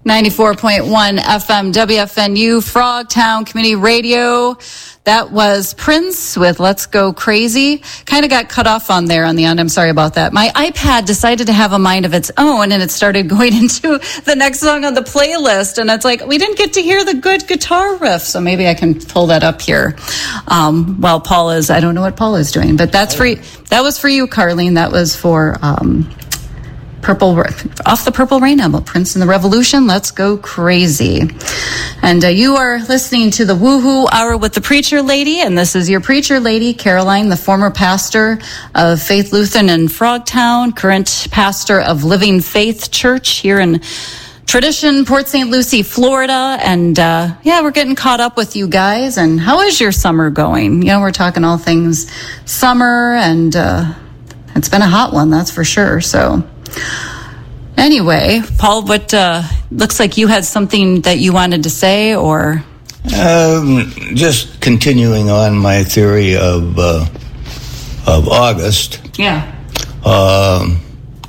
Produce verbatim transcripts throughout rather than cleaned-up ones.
ninety-four point one F M W F N U, Frogtown Community Radio. That was Prince with Let's Go Crazy. Kind of got cut off on there on the end. I'm sorry about that. My iPad decided to have a mind of its own, and it started going into the next song on the playlist. And it's like, we didn't get to hear the good guitar riff. So maybe I can pull that up here. Um, while Paul is, I don't know what Paul is doing, but that's for, that was for you, Carlene. That was for, um, Purple, off the Purple Rain album, Prince and the Revolution, Let's Go Crazy. And uh, you are listening to the Woohoo Hour with the Preacher Lady, and this is your Preacher Lady, Caroline, the former pastor of Faith Lutheran in Frogtown, current pastor of Living Faith Church here in Tradition, Port Saint Lucie, Florida. And uh, yeah, we're getting caught up with you guys. And how is your summer going? You know, we're talking all things summer, and uh, it's been a hot one, that's for sure. So anyway, Paul, what uh, looks like you had something that you wanted to say, or um, just continuing on my theory of uh, of August. Yeah. Um,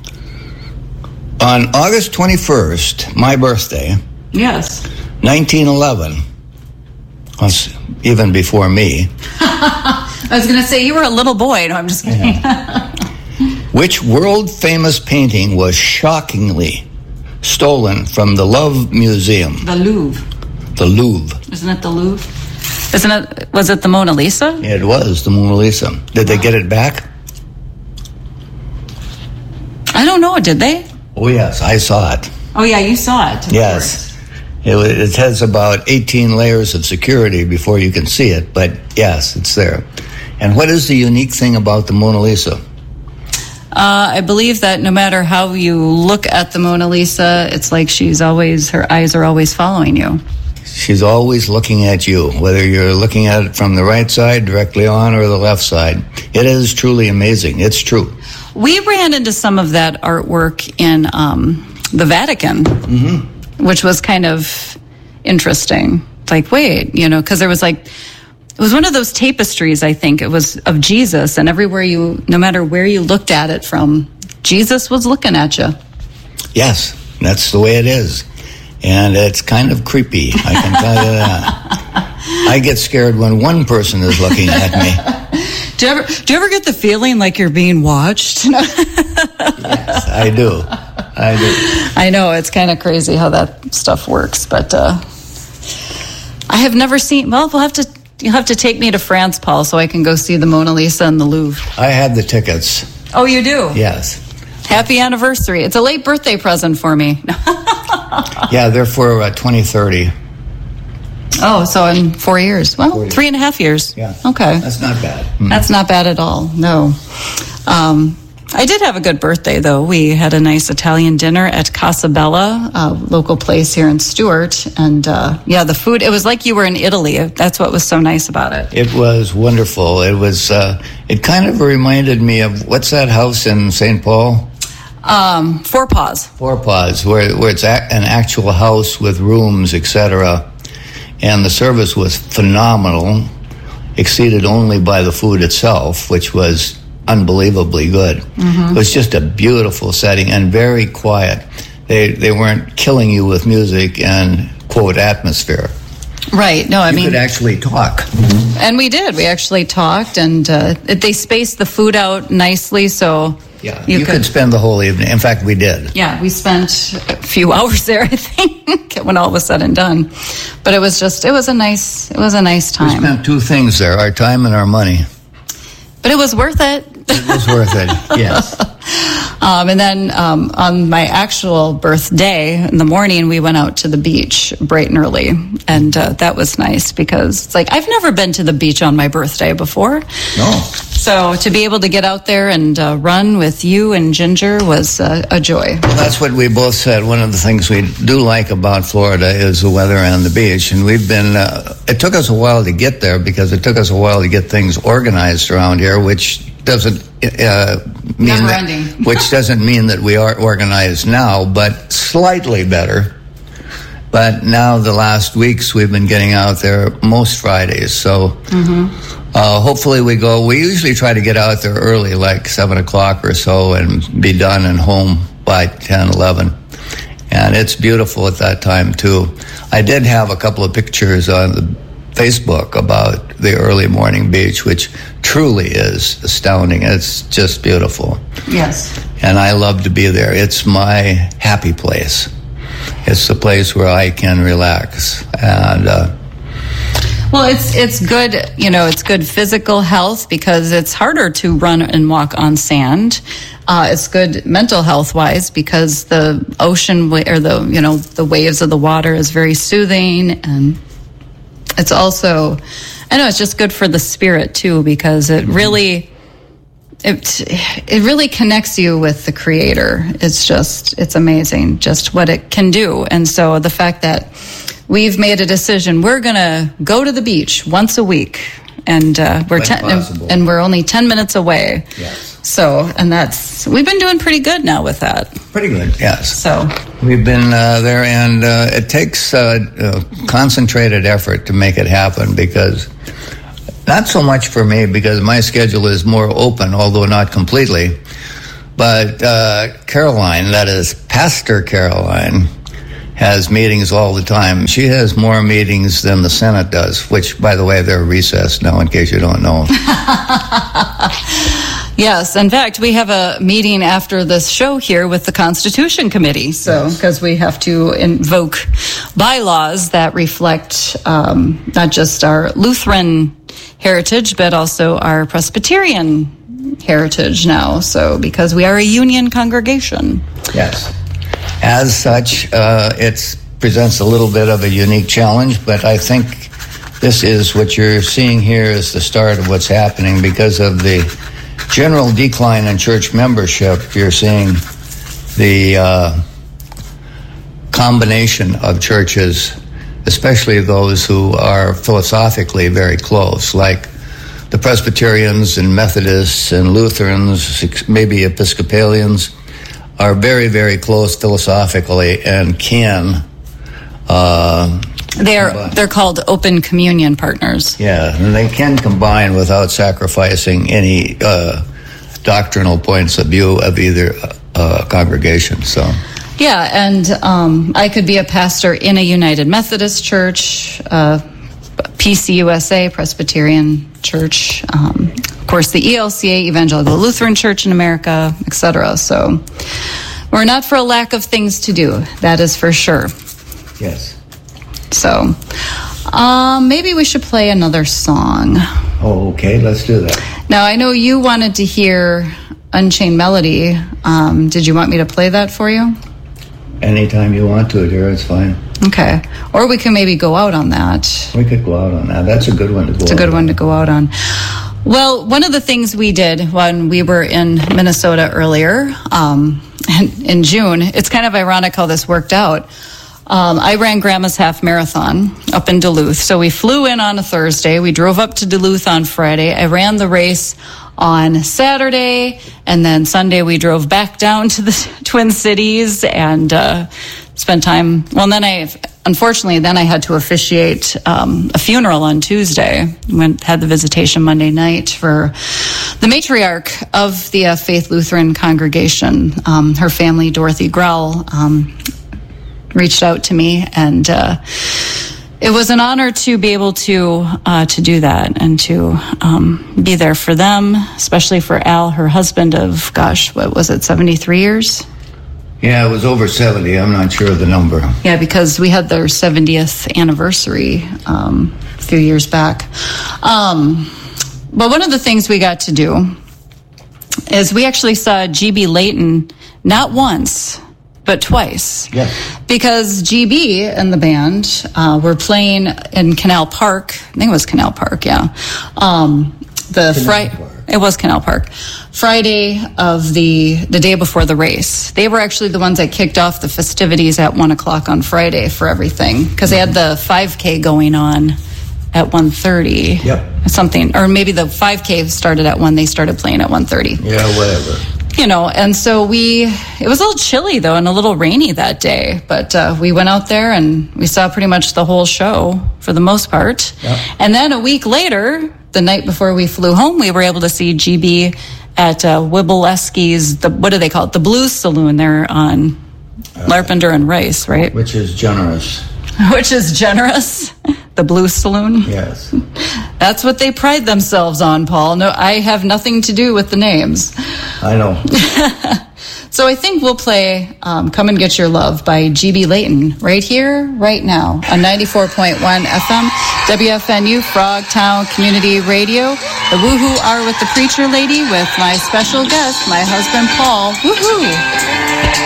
on August twenty-first, my birthday. Yes. nineteen eleven. Was even before me. I was going to say you were a little boy. No, I'm just kidding. Yeah. Which world-famous painting was shockingly stolen from the Louvre Museum? The Louvre. The Louvre. Isn't it the Louvre? Isn't it? Was it the Mona Lisa? It was the Mona Lisa. Did wow. they get it back? I don't know. Did they? Oh, yes. I saw it. Oh, yeah. You saw it. Yes. It, it has about eighteen layers of security before you can see it, but yes, it's there. And what is the unique thing about the Mona Lisa? Uh, I believe that no matter how you look at the Mona Lisa, it's like she's always, her eyes are always following you. She's always looking at you, whether you're looking at it from the right side, directly on, or the left side. It is truly amazing. It's true. We ran into some of that artwork in um, the Vatican, mm-hmm. which was kind of interesting. Like, wait, you know, because there was like, it was one of those tapestries, I think. It was of Jesus, and everywhere you, no matter where you looked at it from, Jesus was looking at you. Yes, that's the way it is. And it's kind of creepy, I can tell you that. I get scared when one person is looking at me. Do you ever, do you ever get the feeling like you're being watched? Yes, I do. I do. I know, it's kind of crazy how that stuff works, but uh, I have never seen, well, we'll have to, You'll have to take me to France, Paul, so I can go see the Mona Lisa and the Louvre. I have the tickets. Oh, you do? Yes. Happy anniversary. It's a late birthday present for me. Yeah, they're for uh, twenty thirty. Oh, so in four years. Well, four years. Three and a half years. Yeah. Okay. That's not bad. Mm. That's not bad at all, no. Um, I did have a good birthday, though. We had a nice Italian dinner at Casa Bella, a local place here in Stuart. And, uh, yeah, the food, it was like you were in Italy. That's what was so nice about it. It was wonderful. It was, uh, it kind of reminded me of, what's that house in Saint Paul? Um, Four Paws. Four Paws, where, where it's a, an actual house with rooms, et cetera. And the service was phenomenal, exceeded only by the food itself, which was unbelievably good. Mm-hmm. It was just a beautiful setting and very quiet. They they weren't killing you with music and, quote, atmosphere. Right. No, I you mean... You could actually talk. Mm-hmm. And we did. We actually talked, and uh, they spaced the food out nicely, so... Yeah, you, you could, could spend the whole evening. In fact, we did. Yeah, we spent a few hours there, I think, when all was said and done. But it was just, it was a nice, it was a nice time. We spent two things there, our time and our money. But it was worth it. It was worth it, yes. Um, and then um, on my actual birthday, in the morning, we went out to the beach bright and early. And uh, that was nice because it's like, I've never been to the beach on my birthday before. No. So to be able to get out there and uh, run with you and Ginger was uh, a joy. Well, that's what we both said. One of the things we do like about Florida is the weather and the beach. And we've been, uh, it took us a while to get there because it took us a while to get things organized around here, which doesn't uh, mean Never that, ending. which doesn't mean that we are organized now, but slightly better. But now the last weeks we've been getting out there most Fridays, so mm-hmm. uh, hopefully we go. We usually try to get out there early, like seven o'clock or so, and be done and home by ten, eleven. And it's beautiful at that time, too. I did have a couple of pictures on the Facebook about the early morning beach, which truly is astounding. It's just beautiful. Yes. And I love to be there. It's my happy place. It's the place where I can relax. And uh, well, it's it's good, you know, it's good physical health because it's harder to run and walk on sand. Uh, it's good mental health wise because the ocean wa- or the, you know, the waves of the water is very soothing, and it's also, I know it's just good for the spirit too because it really, it it really connects you with the Creator. It's just, it's amazing just what it can do. And so the fact that we've made a decision, we're going to go to the beach once a week, and uh, we're ten, and, and we're only ten minutes away. Yes. So, and that's, we've been doing pretty good now with that. Pretty good, yes. So we've been uh, there, and uh, it takes uh, uh, concentrated effort to make it happen, because not so much for me, because my schedule is more open, although not completely. But uh, Caroline, that is Pastor Caroline, has meetings all the time. She has more meetings than the Senate does, which, by the way, they're recessed now, in case you don't know. Yes, in fact, we have a meeting after this show here with the Constitution Committee. So, because we have to invoke bylaws that reflect um, not just our Lutheran heritage, but also our Presbyterian heritage now. So, because we are a union congregation. Yes. As such, uh, it presents a little bit of a unique challenge, but I think this is what you're seeing here is the start of what's happening. Because of the general decline in church membership, you're seeing the uh, combination of churches, especially those who are philosophically very close, like the Presbyterians and Methodists and Lutherans, maybe Episcopalians, are very, very close philosophically and can uh, They're combine. they're called open communion partners. Yeah, and they can combine without sacrificing any uh, doctrinal points of view of either uh, congregation. So, yeah, and um, I could be a pastor in a United Methodist Church, uh, P C U S A, Presbyterian Church, um, of course, the E L C A, Evangelical Lutheran Church in America, et cetera. So we're not for a lack of things to do. That is for sure. yes. So um, maybe we should play another song. Oh, okay, let's do that. Now, I know you wanted to hear Unchained Melody. Um, did you want me to play that for you? Anytime you want to, dear, it's fine. Okay. Or we can maybe go out on that. We could go out on that. That's a good one to go out on. It's a good one to go out on. Well, one of the things we did when we were in Minnesota earlier, um, in June, it's kind of ironic how this worked out. Um, I ran Grandma's Half Marathon up in Duluth. So we flew in on a Thursday. We drove up to Duluth on Friday. I ran the race on Saturday, and then Sunday we drove back down to the Twin Cities and uh, spent time. Well, and then I, unfortunately, then I had to officiate um, a funeral on Tuesday. Went had the visitation Monday night for the matriarch of the uh, Faith Lutheran congregation. Um, her family, Dorothy Grell, um, reached out to me, and uh, it was an honor to be able to uh, to do that and to um, be there for them, especially for Al, her husband of, gosh, what was it, seventy-three years? Yeah, it was over seventy. I'm not sure of the number. Yeah, because we had their seventieth anniversary um, a few years back. Um, but one of the things we got to do is we actually saw G B Layton not once, but twice. Yeah. Because G B and the band uh, were playing in Canal Park. I think it was Canal Park, yeah. Um, the Friday. It was Canal Park. Friday of the the day before the race. They were actually the ones that kicked off the festivities at one o'clock on Friday for everything, because they had the five K going on at one thirty. Yep. Something, or maybe the five K started at one. They started playing at one thirty. Yeah, whatever. You know, and so we, it was a little chilly though and a little rainy that day, but uh, we went out there and we saw pretty much the whole show for the most part. Yep. And then a week later, the night before we flew home, we were able to see G B at uh, Wibaleski's, the, what do they call it? The Blues Saloon there on Larpenter and Rice, right? Which is generous. Which is generous. The Blue Saloon. Yes. That's what they pride themselves on, Paul. No, I have nothing to do with the names. I know. So I think we'll play um, Come and Get Your Love by G B Layton right here, right now on ninety-four point one F M, W F N U, Frogtown Community Radio. The Woohoo are with the Preacher Lady with my special guest, my husband, Paul. Woohoo!